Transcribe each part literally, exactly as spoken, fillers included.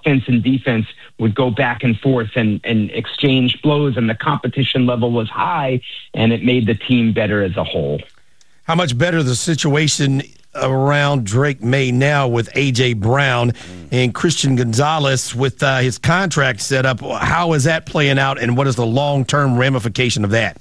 offense and defense would go back and forth and, and exchange blows, and the competition level was high, and it made the team better as a whole. How much better the situation around Drake May now with A J. Brown and Christian Gonzalez with uh, his contract set up? How is that playing out, and what is the long-term ramification of that?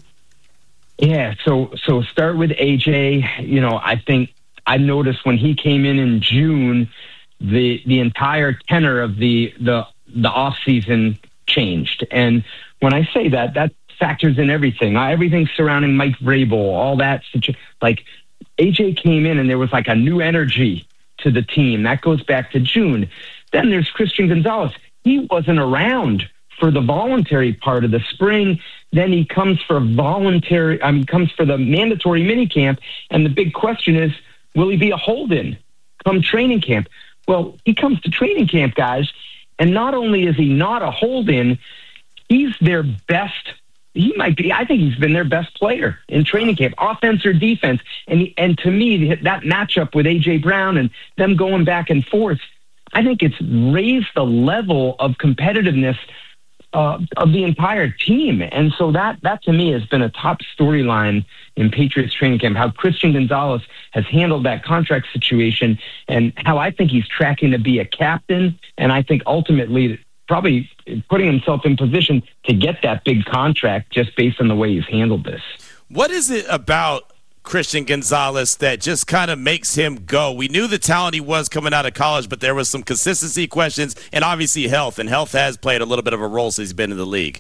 Yeah, so so start with A J. You know, I think I noticed when he came in in June, the the entire tenor of the the the off season changed. And when I say that, that factors in everything, everything surrounding Mike Vrabel, all that. Like A J came in and there was like a new energy to the team. That goes back to June. Then there's Christian Gonzalez. He wasn't around for the voluntary part of the spring. Then he comes for voluntary, I mean, comes for the mandatory minicamp. And the big question is, will he be a hold-in come training camp? Well, he comes to training camp, guys, and not only is he not a hold-in, he's their best. He might be, I think he's been their best player in training camp, offense or defense. And he, and to me, that matchup with A J. Brown and them going back and forth, I think it's raised the level of competitiveness Uh, of the entire team. And so that, that to me has been a top storyline in Patriots training camp, how Christian Gonzalez has handled that contract situation and how I think he's tracking to be a captain. And I think ultimately probably putting himself in position to get that big contract just based on the way he's handled this. What is it about Christian Gonzalez that just kind of makes him go? We knew the talent he was coming out of college, but there was some consistency questions and obviously health, and health has played a little bit of a role since he's been in the league.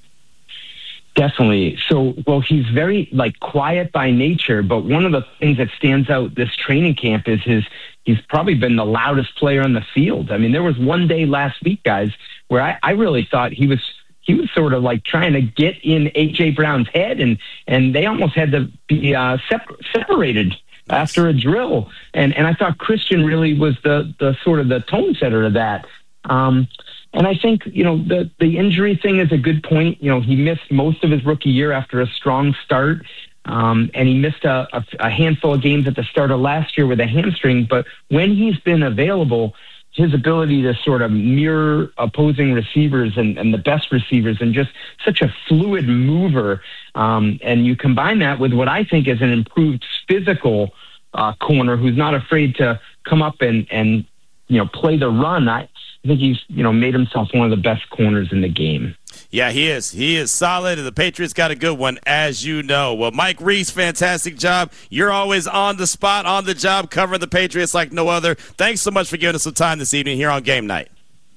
Definitely. So, well, he's very like quiet by nature, but one of the things that stands out this training camp is his, he's probably been the loudest player on the field. I mean, there was one day last week, guys, where I, I really thought he was He was sort of like trying to get in A J. Brown's head, and, and they almost had to be uh, separ- separated after a drill. And and I thought Christian really was the, the sort of the tone setter of that. Um, and I think, you know, the, the injury thing is a good point. You know, he missed most of his rookie year after a strong start, um, and he missed a, a, a handful of games at the start of last year with a hamstring. But when he's been available, his ability to sort of mirror opposing receivers and, and the best receivers and just such a fluid mover. Um, and you combine that with what I think is an improved physical uh, corner who's not afraid to come up and, and you know, play the run. I, I think he's, you know, made himself one of the best corners in the game. Yeah, he is. He is solid, and the Patriots got a good one, as you know. Well, Mike Reiss, fantastic job. You're always on the spot, on the job, covering the Patriots like no other. Thanks so much for giving us some time this evening here on Game Night.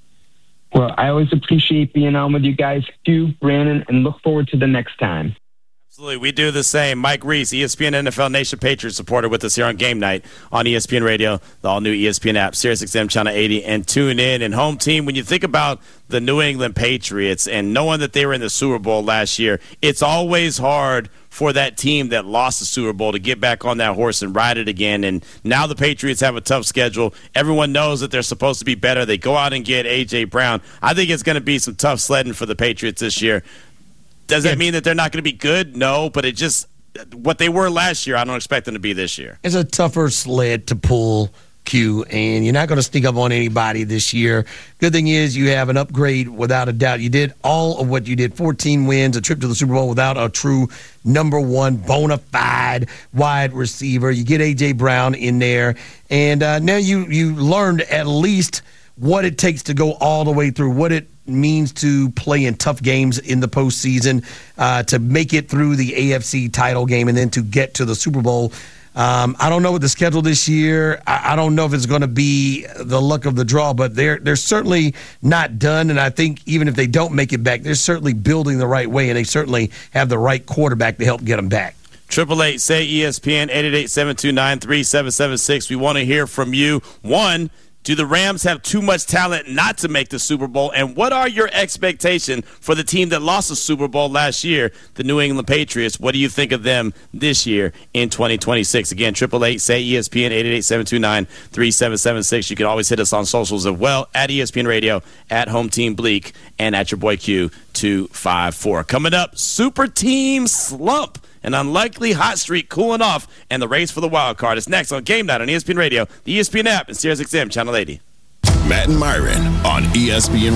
Well, I always appreciate being on with you guys, Q, Brandon, and look forward to the next time. Absolutely. We do the same. Mike Reiss, E S P N N F L Nation Patriots supporter with us here on Game Night on E S P N Radio, the all-new E S P N app, SiriusXM Channel eighty, and tune in. And home team, when you think about the New England Patriots and knowing that they were in the Super Bowl last year, it's always hard for that team that lost the Super Bowl to get back on that horse and ride it again. And now the Patriots have a tough schedule. Everyone knows that they're supposed to be better. They go out and get A J. Brown. I think it's going to be some tough sledding for the Patriots this year. Does that mean that they're not going to be good? No, but it just what they were last year, I don't expect them to be this year. It's a tougher sled to pull, Q, and you're not going to sneak up on anybody this year. Good thing is you have an upgrade without a doubt. You did all of what you did, fourteen wins, a trip to the Super Bowl without a true number one bona fide wide receiver. You get A J. Brown in there, and uh, now you, you learned at least what it takes to go all the way through, what it means to play in tough games in the postseason, uh, to make it through the A F C title game, and then to get to the Super Bowl. Um, I don't know what the schedule this year. I, I don't know if it's going to be the luck of the draw, but they're they're certainly not done. And I think even if they don't make it back, they're certainly building the right way, and they certainly have the right quarterback to help get them back. Triple eight say E S P N eight eight eight, seven two nine, three seven seven six. We want to hear from you. One, do the Rams have too much talent not to make the Super Bowl? And what are your expectations for the team that lost the Super Bowl last year, the New England Patriots? What do you think of them this year in twenty twenty-six? Again, triple eight say E S P N eight eight eight, seven two nine, three seven seven six. You can always hit us on socials as well, at E S P N Radio, at Home Team Bleak, and at your boy Q two five four. Coming up, Super Team Slump. An unlikely hot streak cooling off, and the race for the wild card is next on Game Night on E S P N Radio, the E S P N app, and SiriusXM Channel eighty. Matt and Myron on E S P N